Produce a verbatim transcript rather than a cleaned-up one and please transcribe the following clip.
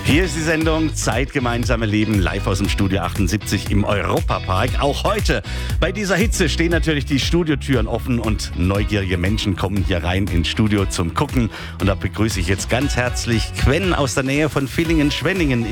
Hier ist die Sendung Zeit gemeinsame Leben, live aus dem Studio achtundsiebzig im Europapark. Auch heute bei dieser Hitze stehen natürlich die Studiotüren offen und neugierige Menschen kommen hier rein ins Studio zum Gucken. Und da begrüße ich jetzt ganz herzlich Quen aus der Nähe von Villingen-Schwenningen.